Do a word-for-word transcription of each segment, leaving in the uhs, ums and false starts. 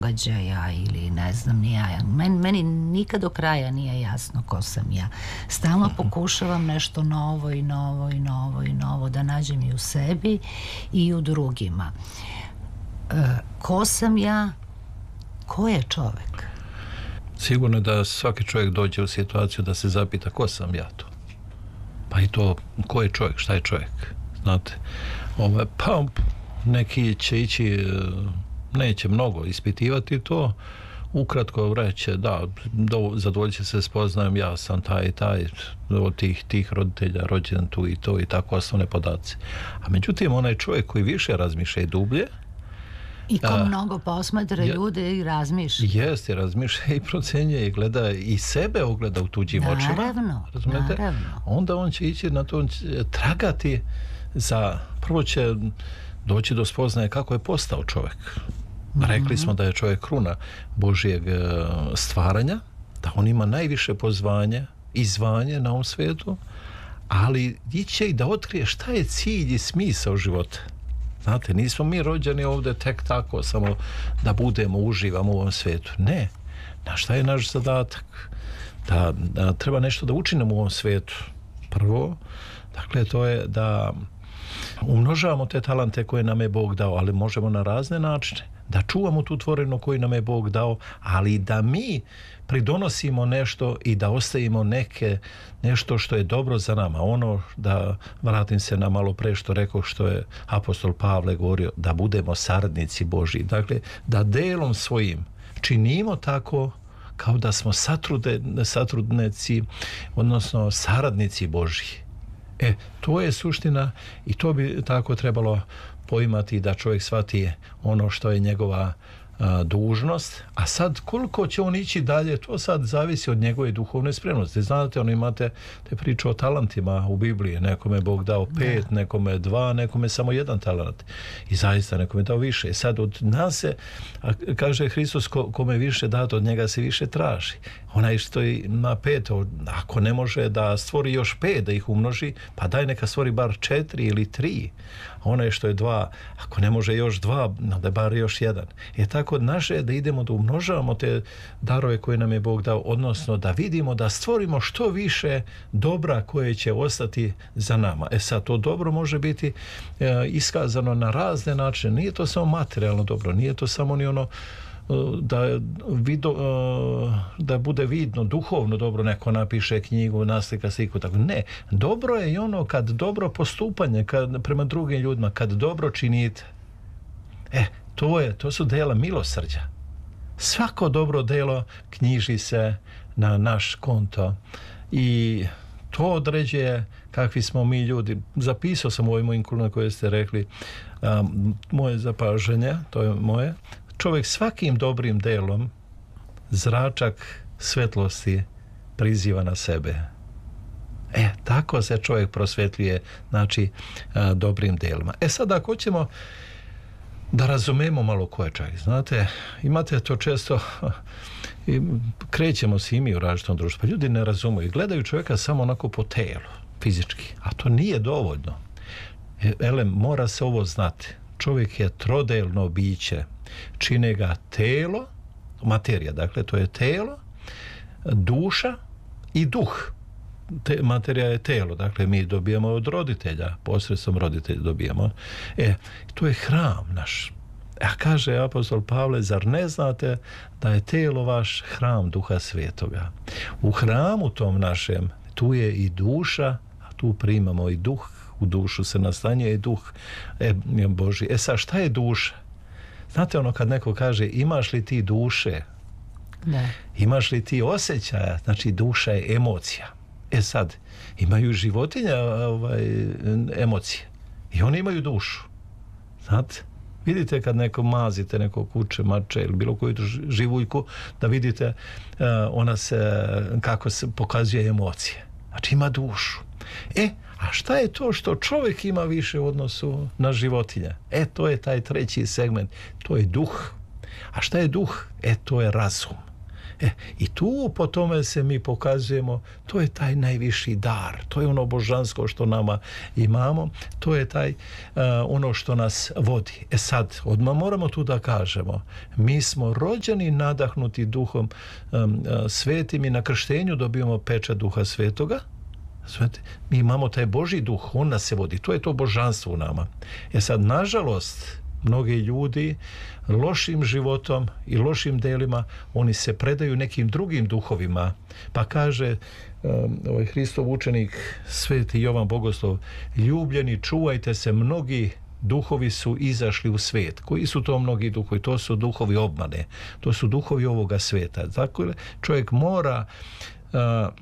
događaja ili ne znam ni ja. Meni, meni nikad do kraja nije jasno ko sam ja. Stalno pokušavam nešto novo i novo i novo i novo da nađem i u sebi i u drugima. E, ko sam ja? Ko je čovek? Sigurno da svaki čovjek dođe u situaciju da se zapita ko sam ja to. Pa i to, ko je čovjek, šta je čovjek? Znate, ove, pa neki će ići, neće mnogo ispitivati to, ukratko reće, da, do, zadovoljit će se spoznajem, ja sam taj i taj, od tih, tih roditelja, rođen tu i to i tako osnovne podaci. A međutim, onaj čovjek koji više razmišlja i dublje, i ko a, mnogo posmatra je, ljude i razmišlja. Jeste, razmišlja i procenjuje i gleda i sebe ogleda u tuđim naravno, očima. Razumete? Naravno. Onda on će ići na to, on će tragati za, prvo će doći do spoznaje kako je postao čovjek. Mm-hmm. Rekli smo da je čovjek kruna Božijeg stvaranja, da on ima najviše pozvanje i zvanje na ovom svijetu, ali iće i da otkrije šta je cilj i smisao života. Znate, nismo mi rođeni ovdje tek tako, samo da budemo, uživamo u ovom svijetu. Ne. Na šta je naš zadatak? Da, da treba nešto da učinimo u ovom svijetu. Prvo, dakle, to je da umnožavamo te talente koje nam je Bog dao, ali možemo na razne načine. Da čuvamo tu tvorevinu koju nam je Bog dao, ali da mi pridonosimo nešto i da ostavimo neke, nešto što je dobro za nama. Ono, da vratim se na malo pre što rekao, što je apostol Pavle govorio, da budemo saradnici Božji. Dakle, da delom svojim činimo tako kao da smo satrude, satrudnici, odnosno saradnici Božji. E, to je suština i to bi tako trebalo poimati, da čovjek shvati ono što je njegova a, dužnost, a sad koliko će on ići dalje, to sad zavisi od njegove duhovne spremnosti. Znate, ono, imate te priče o talentima u Bibliji, nekome Bog dao pet, da. nekome dva, nekome samo jedan talent i zaista nekome dao više. I sad od nas se, a, kaže Hristos, ko, kome više dato, od njega se više traži. Onaj što ima pet, ako ne može da stvori još pet, da ih umnoži, pa daj neka stvori bar četiri ili tri. Onaj što je dva, ako ne može još dva, da je bar još jedan. Je tako naše da idemo da umnožavamo te darove koje nam je Bog dao, odnosno da vidimo, da stvorimo što više dobra koje će ostati za nama. E sad, to dobro može biti e, iskazano na razne načine. Nije to samo materijalno dobro, nije to samo ni ono da, vido, da bude vidno, duhovno dobro, neko napiše knjigu, naslika sliku, tako. Ne, dobro je i ono kad dobro postupanje kad, prema drugim ljudima, kad dobro činite. E, to je, to su dela milosrđa. Svako dobro delo knjiži se na naš konto i to određuje kakvi smo mi ljudi. Zapisao sam u ovoj mojim kulima koje ste rekli, um, moje zapažanje, to je moje. Čovjek svakim dobrim delom zračak svetlosti priziva na sebe. E, tako se čovjek prosvetljuje, znači, a, dobrim delima. E sad, ako ćemo da razumemo malo ko je čovjek, znate, imate to često, i krećemo se i mi u različitom društvu, pa ljudi ne razumiju, gledaju čovjeka samo onako po telu, fizički, a to nije dovoljno. E, ele, mora se ovo znati. Čovjek je trodelno biće. Čine ga telo, materija, dakle, to je telo, duša i duh. Te, materija je telo, dakle, mi dobijamo od roditelja, posredstvom roditelja dobijamo. E, to je hram naš. A kaže apostol Pavle, zar ne znate da je telo vaš hram Duha Svetoga? U hramu tom našem, tu je i duša, a tu primamo i duh, u dušu se nastanjuje i duh e, Božji. E sad, šta je duša? Znate ono kad neko kaže, imaš li ti duše? Ne. Imaš li ti osjećaja? Znači, duša je emocija. E sad, imaju životinja ovaj, emocije. I oni imaju dušu. Znate? Vidite kad neko mazite, neko kuće, mače ili bilo koju živuljku, da vidite uh, ona se, kako se pokazuje emocije. Znači, ima dušu. E, a šta je to što čovjek ima više u odnosu na životinje? E, to je taj treći segment. To je duh. A šta je duh? E, to je razum. E, i tu po tome se mi pokazujemo, to je taj najviši dar, to je ono božansko što nama imamo, to je taj uh, ono što nas vodi. E sad, odmah moramo tu da kažemo, mi smo rođeni nadahnuti duhom um, uh, svetim i na krštenju dobijemo pečat duha svetoga. Sveti, mi imamo taj Božji duh, on nas se vodi, to je to božanstvo u nama. E sad, nažalost, mnogi ljudi lošim životom i lošim delima, oni se predaju nekim drugim duhovima. Pa kaže um, ovaj Hristov učenik, sveti Jovan Bogoslov, ljubljeni, čuvajte se, mnogi duhovi su izašli u svijet. Koji su to mnogi duhovi? To su duhovi obmane. To su duhovi ovoga svijeta. Dakle, čovjek mora uh,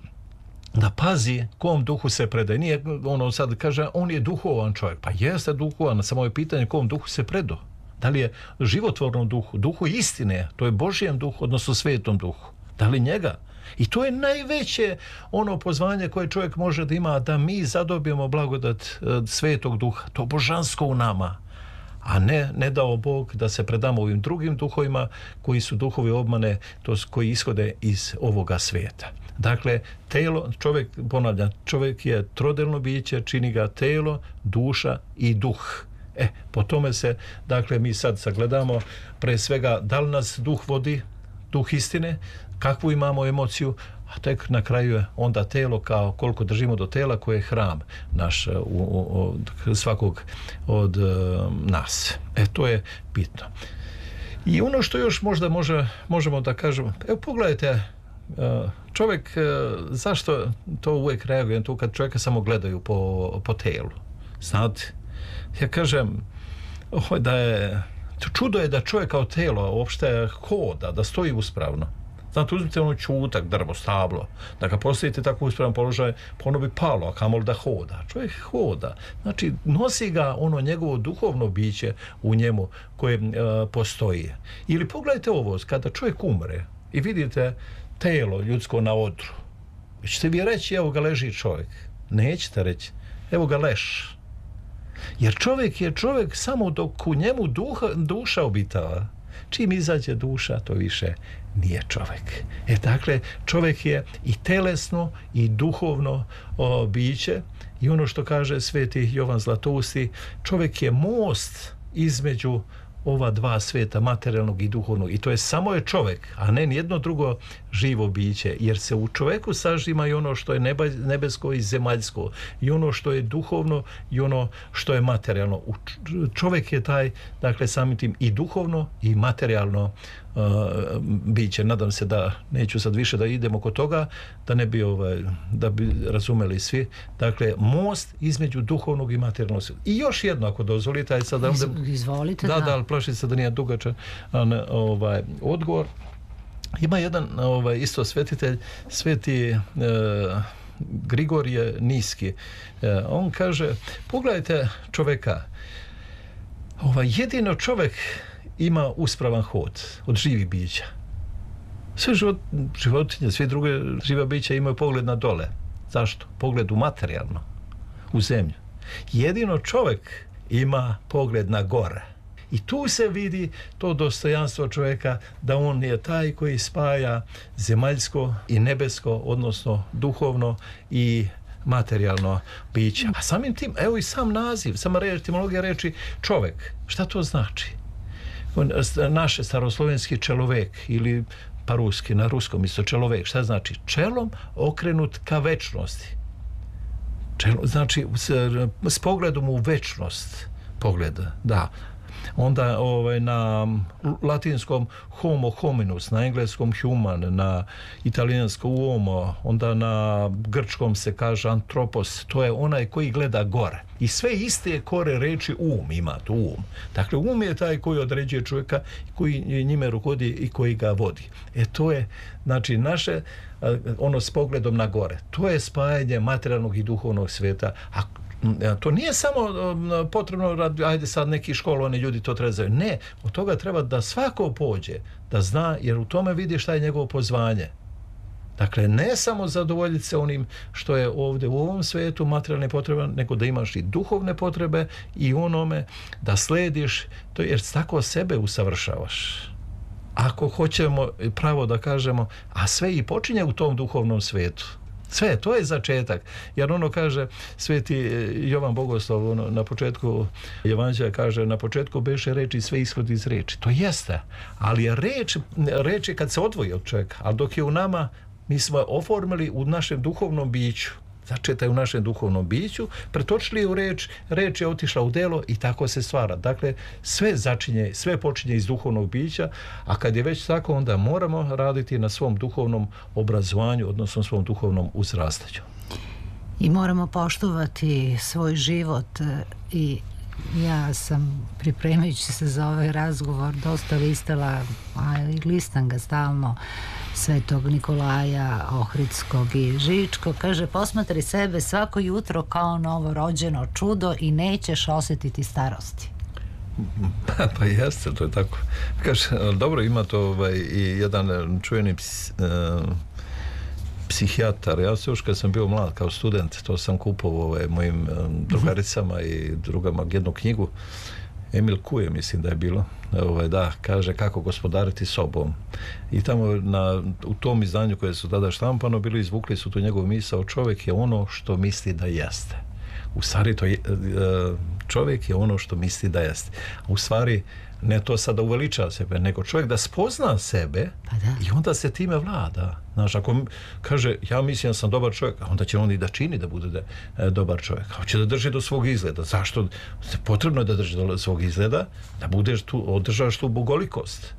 da pazi kom duhu se predaje. Nije ono sad kaže, on je duhovan čovjek. Pa jeste duhovan, samo je pitanje kom duhu se predao. Da li je životvornom duhu, duhu istine, to je Božjem duhu, odnosno svetom duhu. Da li njega? I to je najveće ono pozvanje koje čovjek može da ima, da mi zadobijemo blagodat svetog duha, to božansko u nama. A ne, ne dao Bog da se predamo ovim drugim duhovima koji su duhovi obmane, to koji ishode iz ovoga svijeta. Dakle, telo, čovjek, ponavljam, čovjek je trodelno biće, čini ga telo, duša i duh. E, po tome se, dakle, mi sad sagledamo pre svega da li nas duh vodi, duh istine, kakvu imamo emociju, a tek na kraju je onda telo, kao koliko držimo do tela koje je hram naš u, u, od svakog od uh, nas. E, to je bitno. I ono što još možda može, možemo da kažemo, evo pogledajte, uh, čovjek, uh, zašto to uvijek reagujem tu kad čovjeka samo gledaju po, po telu? Znate, ja kažem, oh, da je, čudo je da čovjek kao telo uopšte hoda, da stoji uspravno. Znate, uzmite ono čutak, drvo, stablo, da ga postavite tako uspravan položaj, pa ono bi palo, a kamoli da hoda. Čovjek hoda. Znači, nosi ga ono njegovo duhovno biće u njemu koje uh, postoji. Ili pogledajte ovo, kada čovjek umre i vidite telo ljudsko na odru, ćete vi reći, evo ga leži čovjek. Nećete reći, evo ga leš. Jer čovjek je čovjek samo dok u njemu duha, duša obitava. Čim izađe duša, to više nije čovjek. E, dakle, čovjek je i telesno i duhovno o, biće i ono što kaže sveti Jovan Zlatousti, čovjek je most između ova dva svijeta, materijalnog i duhovnog, i to je samo je čovjek, a ne nijedno drugo živo biće, jer se u čovjeku sažima i ono što je neba, nebesko i zemaljsko, i ono što je duhovno i ono što je materijalno. U čovjek je taj, dakle, samim tim i duhovno i materijalno uh, biće. Nadam se da neću sad više da idemo kod toga, da ne bi ovaj, da bi razumeli svi. Dakle, most između duhovnog i materijalnog svijeta. I još jedno, ako dozvolite, aj sad da izvolite, da, da, ali plašim se da nije dugačan ovaj odgovor. Ima jedan ovaj isto svetitelj, sveti e, Grigorije Niski. E, on kaže, pogledajte čovjeka, ovaj, jedino čovjek ima uspravan hod od živih bića. Sve život, životinje, sve druge živa bića imaju pogled na dole. Zašto? Pogled u materijalno, u zemlju. Jedino čovjek ima pogled na gore. I tu se vidi to dostojanstvo čovjeka, da on je taj koji spaja zemaljsko i nebesko, odnosno duhovno i materijalno biće. A samim tim, evo i sam naziv, sama reč, etimologija reči čovjek. Šta to znači? Naše staroslovenski čelovek ili pa ruski, na ruskom isto čelovek. Šta znači? Čelom okrenut ka večnosti. Čelo, znači s, s pogledom u večnost pogleda, da. Onda ovaj, na latinskom homo hominus, na engleskom human, na italijanskom uomo, onda na grčkom se kaže antropos, to je onaj koji gleda gore. I sve iste kore reči um ima, tu um. Dakle, um je taj koji određuje čovjeka, koji njime rukovodi i koji ga vodi. E to je, znači, naše ono s pogledom na gore. To je spajanje materijalnog i duhovnog svijeta. A to nije samo potrebno, ajde sad neki školovani ljudi to trebaju. Ne, od toga treba da svako pođe, da zna, jer u tome vidi šta je njegovo pozvanje. Dakle, ne samo zadovoljiti se onim što je ovdje u ovom svijetu materijalne potrebe, nego da imaš i duhovne potrebe i onome da slediš, to jer tako sebe usavršavaš. ako hoćemo pravo da kažemo, a sve i počinje u tom duhovnom svetu. Sve, to je začetak. Jer ono kaže, sveti Jovan Bogoslov ono, na početku Evanđelja kaže, na početku beše reči, sve ishodi iz reči. To jeste. Ali je reč, reč je kad se odvoji od čovjeka. Ali dok je u nama, mi smo oformili u našem duhovnom biću. Začeta je u našem duhovnom biću, pretočili je u reč, reč je otišla u delo i tako se stvara. Dakle, sve začinje, sve počinje iz duhovnog bića, a kad je već tako, onda moramo raditi na svom duhovnom obrazovanju, odnosno svom duhovnom uzrastanju. I moramo poštovati svoj život i ja sam, pripremajući se za ovaj razgovor, dosta listala, a i listam ga stalno, Svetog Nikolaja Ohridskog i Žičkog. Kaže, posmatri sebe svako jutro kao novorođeno čudo i nećeš osjetiti starosti. Pa, pa jeste, to je tako. Kaže, dobro, ima to ovaj, i jedan čuveni ps, uh, psihijatar. Ja se još kad sam bio mlad kao student, to sam kupovao ovaj, mojim um, drugaricama i drugama jednu knjigu. Emil Kuje, mislim da je bilo, ovaj, da, kaže kako gospodariti sobom. I tamo na, u tom izdanju koje su tada štampano bili, izvukli su tu njegovu misao, čovjek je ono što misli da jeste. U stvari to je, čovjek je ono što misli da jeste. U stvari ne to sada uveliča sebe, nego čovjek da spozna sebe pa da. I onda se time vlada. Znaš, ako kaže, ja mislim da sam dobar čovjek, onda će on i da čini da bude da, e, dobar čovjek. Hoće da drži do svog izgleda. Zašto? Potrebno je da drži do svog izgleda, da budeš tu, održaš tu bogolikost.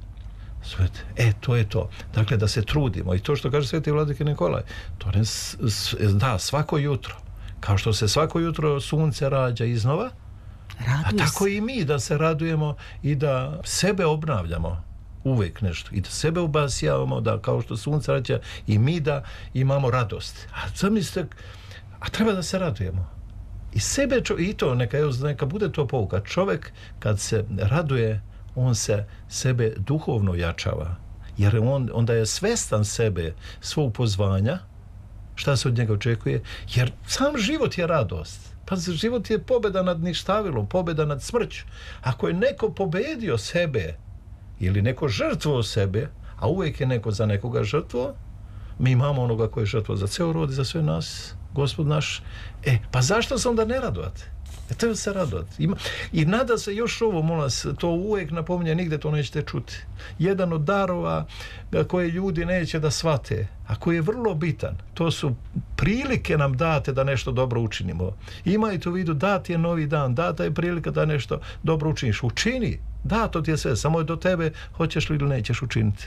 E, to je to. Dakle, da se trudimo. I to što kaže sveti vladika Nikolaj, to ne, da, svako jutro, kao što se svako jutro sunce rađa iznova, Raduje a tako se. i mi da se radujemo i da sebe obnavljamo uvijek nešto i da sebe ubasjavamo, da kao što sunce rađa i mi da imamo radost. A zamislite, a treba da se radujemo. I sebe, i to neka, neka bude to pouka. Čovjek kad se raduje, on se sebe duhovno jačava. Jer on, onda je svestan sebe, svog pozvanja, šta se od njega očekuje, jer sam život je radost. Pa život je pobjeda nad ništavilom, pobjeda nad smrću. Ako je neko pobedio sebe ili neko žrtvo sebe, a uvijek je neko za nekoga žrtvo, mi imamo onoga koji je žrtvo za ceo rod i za sve nas, Gospod naš. E, pa zašto se onda ne radovati? E, treba se radovati. Ima, i nada se još ovo, molim vas, to uvijek napominje, nigde to nećete čuti. Jedan od darova koje ljudi neće da shvate, a koji je vrlo bitan, to su prilike nam date da nešto dobro učinimo. Imajte u vidu, dat je novi dan, data je prilika da nešto dobro učiniš. Učini, da, to ti je sve, samo je do tebe, hoćeš li ili nećeš učiniti.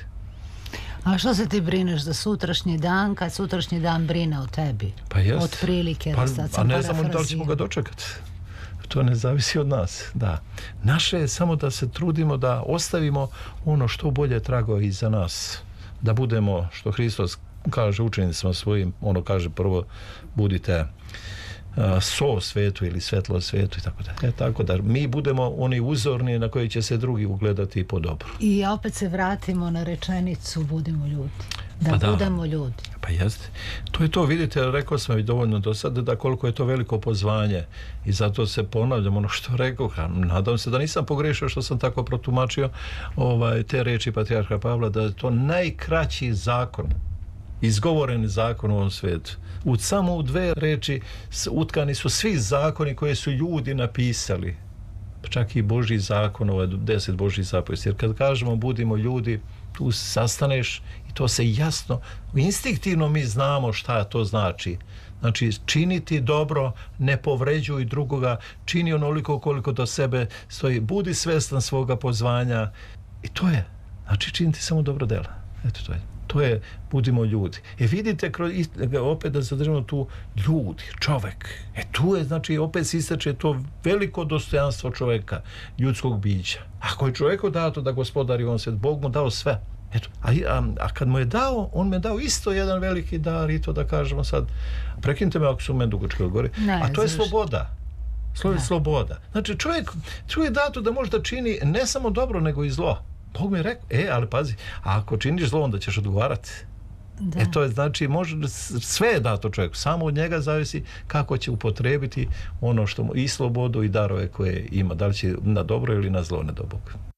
A što se ti brineš za sutrašnji dan, kad sutrašnji dan brine o tebi? Pa jest. Od prilike, pa, sad a sam ne znamo da li ćemo ga dočekati. To ne zavisi od nas, da. Naše je samo da se trudimo da ostavimo ono što bolje trago iza nas. Da budemo, što Hristos kaže učenicima svojim, ono kaže prvo, budite uh, so svetu ili svetlo svetu i tako da. E, tako da mi budemo oni uzorni na koji će se drugi ugledati i po dobru. I opet se vratimo na rečenicu budimo ljudi. Da, pa da budemo ljudi. Pa jeste. To je to, vidite, rekao sam i dovoljno do sada da koliko je to veliko pozvanje i zato se ponavljam ono što rekao, nadam se da nisam pogrešio što sam tako protumačio ovaj, te reči patrijarha Pavla, da je to najkraći zakon, izgovoreni zakon u ovom svijetu. U samo u dve reči utkani su svi zakoni koje su ljudi napisali, čak i Božji zakon, ovaj deset Božjih zapovesti. Jer kad kažemo budimo ljudi, tu sastaneš i to se jasno, instinktivno mi znamo šta to znači. Znači, činiti dobro, ne povređuj drugoga, čini onoliko koliko do sebe stoji, budi svestan svoga pozvanja i to je, znači činiti samo dobro dela. Eto to je. To je budimo ljudi. E vidite, opet da zadržimo tu ljudi, čovek. E tu je, znači, opet se ističe to veliko dostojanstvo čoveka, ljudskog bića. Ako je čoveku dato da gospodari on svijet, Bog mu dao sve. Eto, a, a, a kad mu je dao, on me dao isto jedan veliki dar i to da kažemo sad, prekinite me ako su me dugočke odgovori, a to je sloboda. Slo, sloboda. Znači, čovjek, čovjek je dato da može da čini ne samo dobro, nego i zlo. Bog mi je rekao, e, ali pazi, a ako činiš zlo, onda ćeš odgovarati. Da. E, to je, znači, može, sve je dato čovjeku, samo od njega zavisi kako će upotrebiti ono što mu, i slobodu i darove koje ima, da li će na dobro ili na zlo, ne do Bog.